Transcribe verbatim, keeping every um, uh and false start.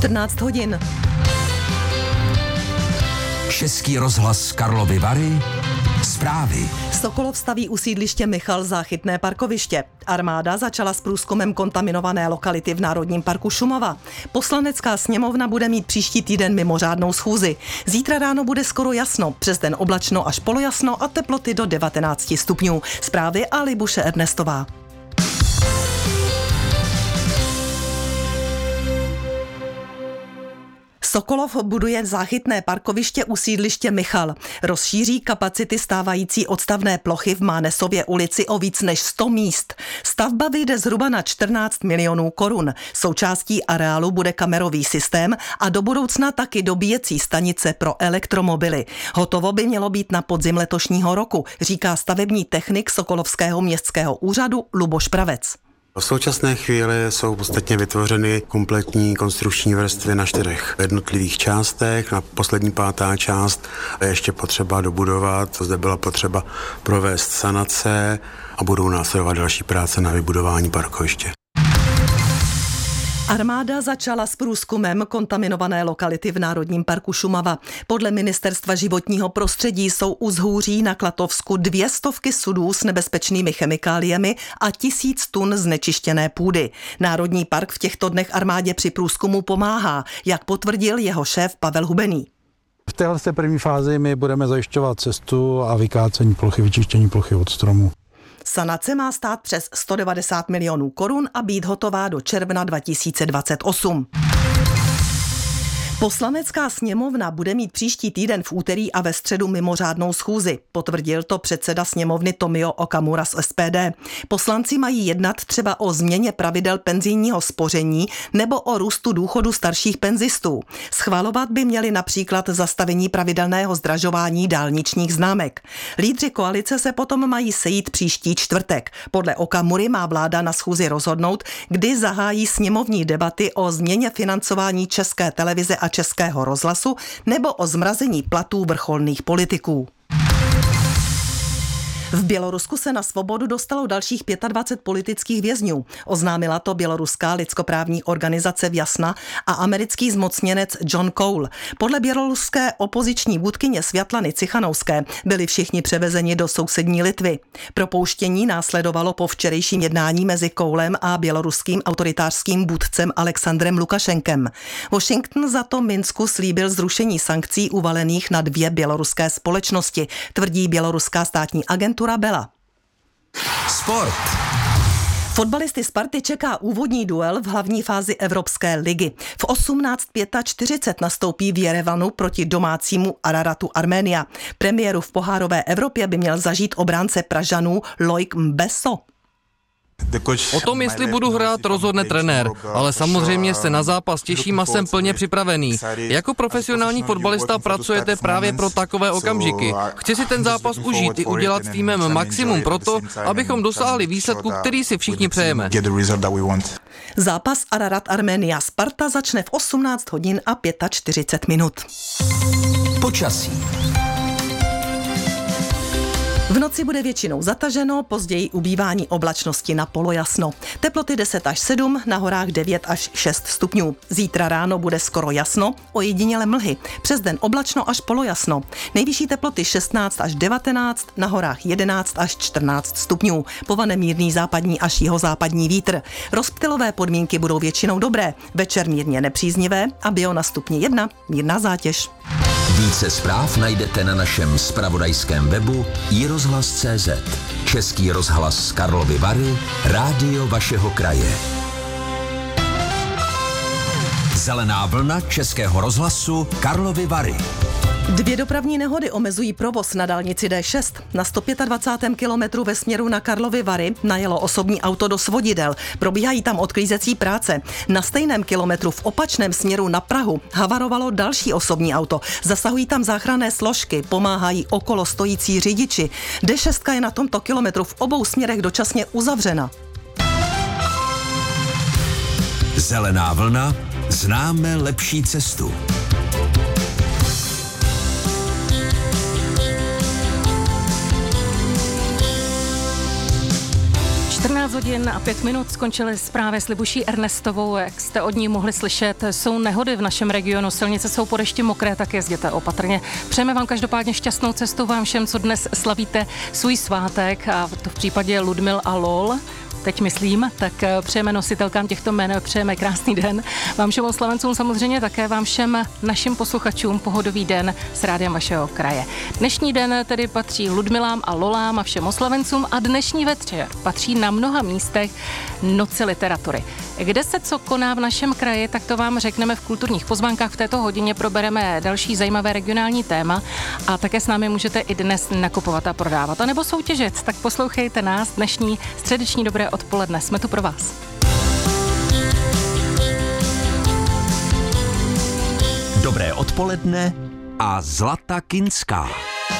čtrnáct hodin. Český rozhlas Karlovy Vary. Zprávy. Sokolov staví u sídliště Michal záchytné parkoviště. Armáda začala s průzkumem kontaminované lokality v Národním parku Šumava. Poslanecká sněmovna bude mít příští týden mimořádnou schůzi. Zítra ráno bude skoro jasno, přes den oblačno až polojasno a teploty do devatenáct stupňů. Zprávy a Libuše Ernestová. Sokolov buduje záchytné parkoviště u sídliště Michal. Rozšíří kapacity stávající odstavné plochy v Mánesově ulici o víc než sto míst. Stavba vyjde zhruba na čtrnáct milionů korun. Součástí areálu bude kamerový systém a do budoucna taky dobíjecí stanice pro elektromobily. Hotovo by mělo být na podzim letošního roku, říká stavební technik Sokolovského městského úřadu Luboš Pravec. V současné chvíli jsou podstatně vytvořeny kompletní konstrukční vrstvy na čtyřech jednotlivých částech. Na poslední pátá část je ještě potřeba dobudovat, zde byla potřeba provést sanace a budou následovat další práce na vybudování parkoviště. Armáda začala s průzkumem kontaminované lokality v Národním parku Šumava. Podle Ministerstva životního prostředí jsou u Zhůří na Klatovsku dvě stovky sudů s nebezpečnými chemikáliemi a tisíc tun znečištěné půdy. Národní park v těchto dnech armádě při průzkumu pomáhá, jak potvrdil jeho šéf Pavel Hubený. V téhle první fázi my budeme zajišťovat cestu a vykácení plochy, vyčištění plochy od stromů. Sanace má stát přes sto devadesát milionů korun a být hotová do června dva tisíce dvacet osm. Poslanecká sněmovna bude mít příští týden v úterý a ve středu mimořádnou schůzi. Potvrdil to předseda sněmovny Tomio Okamura z S P D. Poslanci mají jednat třeba o změně pravidel penzijního spoření nebo o růstu důchodu starších penzistů. Schvalovat by měli například zastavení pravidelného zdražování dálničních známek. Lídři koalice se potom mají sejít příští čtvrtek. Podle Okamury má vláda na schůzi rozhodnout, kdy zahájí sněmovní debaty o změně financování České televize a Českého rozhlasu nebo o zmrazení platů vrcholných politiků. V Bělorusku se na svobodu dostalo dalších dvacet pět politických vězňů. Oznámila to běloruská lidskoprávní organizace Vjasna a americký zmocněnec John Cole. Podle běloruské opoziční vůdkyně Světlany Cichanouské byli všichni převezeni do sousední Litvy. Propouštění následovalo po včerejším jednání mezi Coulem a běloruským autoritářským vůdcem Alexandrem Lukašenkem. Washington za to Minsku slíbil zrušení sankcí uvalených na dvě běloruské společnosti, tvrdí běloruská státní agentura Bela. Sport. Fotbalisty Sparty čeká úvodní duel v hlavní fázi Evropské ligy. V osmnáct čtyřicet pět nastoupí v Jerevanu proti domácímu Araratu Arménia. Premiéru v pohárové Evropě by měl zažít obránce Pražanů Loic Mbesso. O tom, jestli budu hrát, rozhodne trenér, ale samozřejmě se na zápas těším a jsem plně připravený. Jako profesionální fotbalista pracujete právě pro takové okamžiky. Chci si ten zápas užít i udělat s týmem maximum pro to, abychom dosáhli výsledku, který si všichni přejeme. Zápas Ararat Arménia Sparta začne v osmnáct hodin a čtyřicet pět minut. Počasí. V noci bude většinou zataženo, později ubývání oblačnosti na polojasno. Teploty deset až sedm, na horách devět až šest stupňů. Zítra ráno bude skoro jasno, ojediněle mlhy. Přes den oblačno až polojasno. Nejvyšší teploty šestnáct až devatenáct, na horách jedenáct až čtrnáct stupňů. Povane mírný západní až jihozápadní vítr. Rozptylové podmínky budou většinou dobré, večer mírně nepříznivé a bio na stupni jedna, mírná zátěž. Více zpráv najdete na našem zpravodajském webu i rozhlas tečka cé zet. Český rozhlas Karlovy Vary, rádio vašeho kraje. Zelená vlna Českého rozhlasu Karlovy Vary. Dvě dopravní nehody omezují provoz na dálnici D šest. Na sto dvacátém pátém kilometru ve směru na Karlovy Vary najelo osobní auto do svodidel. Probíhají tam odklízecí práce. Na stejném kilometru v opačném směru na Prahu havarovalo další osobní auto. Zasahují tam záchranné složky, pomáhají okolo stojící řidiči. D šest je na tomto kilometru v obou směrech dočasně uzavřena. Zelená vlna, známe lepší cestu. čtrnáct třináct hodin a pět minut skončily zprávy s Libuší Ernestovou. Jak jste od ní mohli slyšet, jsou nehody v našem regionu, silnice jsou po dešti mokré, tak jezděte opatrně. Přejeme vám každopádně šťastnou cestu vám všem, co dnes slavíte svůj svátek, a to v případě Ludmil a Lol. Teď myslím, tak přejeme nositelkám těchto jmen, přejeme krásný den. Vám všem oslavencům samozřejmě také, vám všem našim posluchačům pohodový den s rádiem vašeho kraje. Dnešní den tedy patří Ludmilám a Lolám a všem oslavencům a dnešní večer patří na mnoha místech Noci literatury. Kde se co koná v našem kraji, tak to vám řekneme v kulturních pozvánkách. V této hodině probereme další zajímavé regionální téma a také s námi můžete i dnes nakupovat a prodávat, anebo soutěžit. Tak poslouchejte nás dnešní středeční dobré odpoledne. Jsme tu pro vás. Dobré odpoledne a Zlata Kinská.